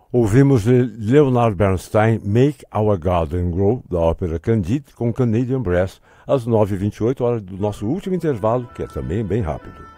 Ouvimos de Leonard Bernstein Make Our Garden Grow, da ópera Candide, com Canadian Brass, às 9h28, hora do nosso último intervalo, que é também bem rápido.